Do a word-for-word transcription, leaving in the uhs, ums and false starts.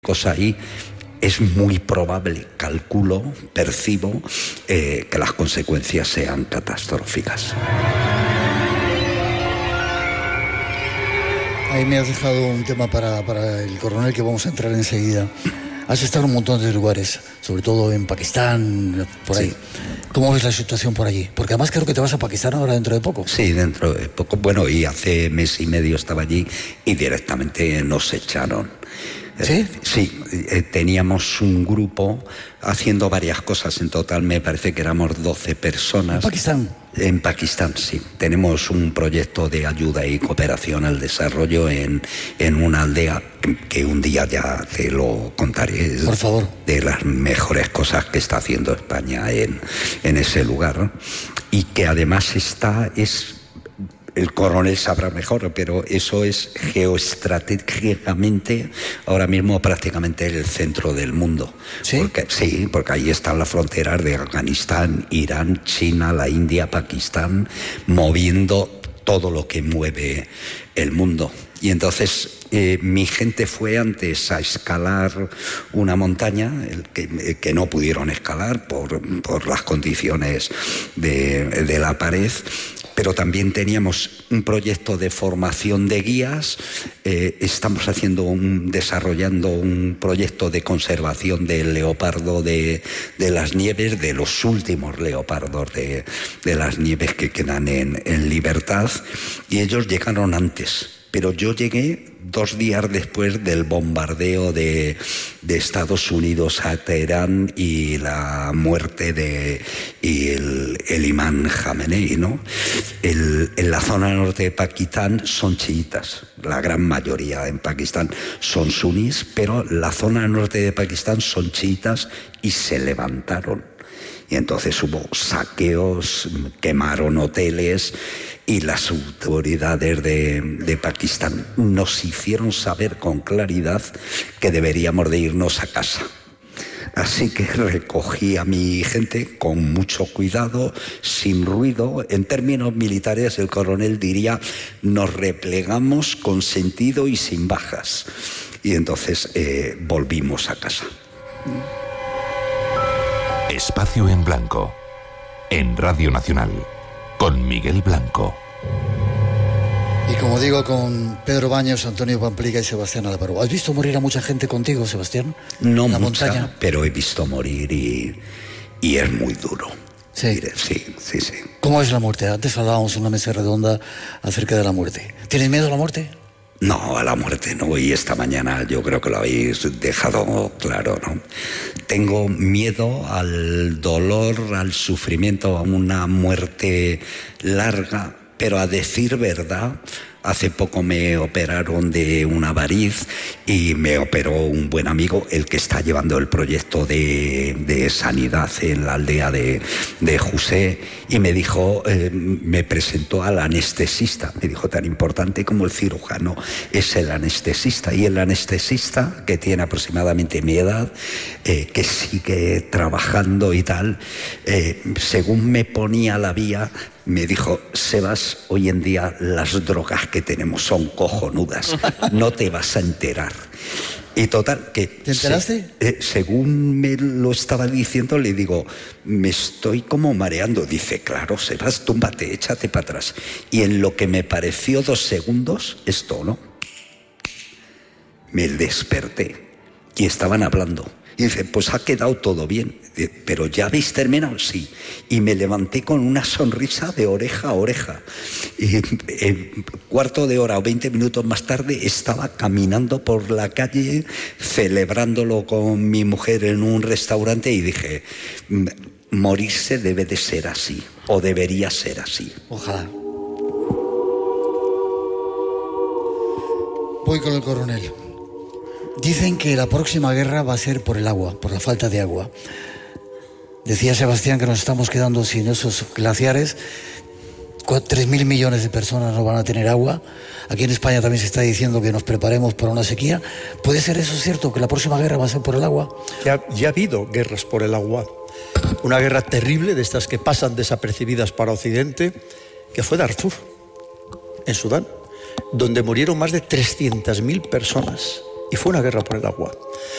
cosa ahí, es muy probable, calculo, percibo, eh, que las consecuencias sean catastróficas. Ahí me has dejado un tema para, para el coronel que vamos a entrar enseguida. Has estado en un montón de lugares, sobre todo en Pakistán, por ahí. Sí. ¿Cómo ves la situación por allí? Porque además creo que te vas a Pakistán ahora dentro de poco. Sí, dentro de poco. Bueno, y hace mes y medio estaba allí y directamente nos echaron. ¿Sí? Sí, eh, teníamos un grupo haciendo varias cosas. En total me parece que éramos doce personas. ¿En Pakistán? En Pakistán, sí. Tenemos un proyecto de ayuda y cooperación al desarrollo en, en una aldea que, que un día ya te lo contaré. Por favor. De las mejores cosas que está haciendo España en, en ese lugar. Y que además está... es el coronel sabrá mejor, pero eso es geoestratégicamente ahora mismo prácticamente el centro del mundo. ¿Sí? Porque, sí, porque ahí están las fronteras de Afganistán, Irán, China, la India, Pakistán, moviendo todo lo que mueve el mundo. Y entonces eh, mi gente fue antes a escalar una montaña el que, eh, que no pudieron escalar por, por las condiciones de, de la pared. Pero también teníamos un proyecto de formación de guías, eh, estamos haciendo un, desarrollando un proyecto de conservación del leopardo de, de las nieves, de los últimos leopardos de, de las nieves que quedan en, en libertad, y ellos llegaron antes. Pero yo llegué dos días después del bombardeo de, de Estados Unidos a Teherán y la muerte de y el, el imán Jamenei, ¿no? El, en la zona norte de Pakistán son chiitas, la gran mayoría en Pakistán son sunís, pero la zona norte de Pakistán son chiitas y se levantaron. Y entonces hubo saqueos, quemaron hoteles y las autoridades de, de Pakistán nos hicieron saber con claridad que deberíamos de irnos a casa. Así que recogí a mi gente con mucho cuidado, sin ruido. En términos militares, el coronel diría, nos replegamos con sentido y sin bajas. Y entonces eh, volvimos a casa. Espacio en Blanco, en Radio Nacional, con Miguel Blanco. Y como digo, con Pedro Baños, Antonio Pamplica y Sebastián Álvaro. ¿Has visto morir a mucha gente contigo, Sebastián? No en la mucha, montaña. pero he visto morir y, y es muy duro. Sí. Mire, sí, sí, sí. ¿Cómo es la muerte? Antes hablábamos en una mesa redonda acerca de la muerte. ¿Tienes miedo a la muerte? No, a la muerte no, y esta mañana yo creo que lo habéis dejado claro, ¿no? Tengo miedo al dolor, al sufrimiento, a una muerte larga, pero a decir verdad, hace poco me operaron de una variz y me operó un buen amigo, el que está llevando el proyecto de, de sanidad en la aldea de, de José, y me dijo, eh, me presentó al anestesista, me dijo, tan importante como el cirujano es el anestesista, y el anestesista, que tiene aproximadamente mi edad, eh, que sigue trabajando y tal, eh, según me ponía la vía, me dijo, Sebas, hoy en día las drogas que tenemos son cojonudas, no te vas a enterar. Y total, que... ¿Te enteraste? Se, eh, según me lo estaba diciendo, le digo, me estoy como mareando. Dice, claro, Sebas, túmbate, échate para atrás. Y en lo que me pareció dos segundos, esto, ¿no? Me desperté y estaban hablando. Y dice, pues ha quedado todo bien. ¿Pero ya habéis terminado? Sí. Y me levanté con una sonrisa de oreja a oreja. Y en cuarto de hora o veinte minutos más tarde estaba caminando por la calle celebrándolo con mi mujer en un restaurante y dije, morirse debe de ser así, o debería ser así. Ojalá. Voy con el coronel. Dicen que la próxima guerra va a ser por el agua, por la falta de agua. Decía Sebastián que nos estamos quedando sin esos glaciares. Tres mil millones de personas no van a tener agua. Aquí en España también se está diciendo que nos preparemos para una sequía. ¿Puede ser eso cierto, que la próxima guerra va a ser por el agua? Ya, ya ha habido guerras por el agua. Una guerra terrible, de estas que pasan desapercibidas para Occidente, que fue Darfur, en Sudán, donde murieron más de trescientas mil personas. Y fue una guerra por el agua.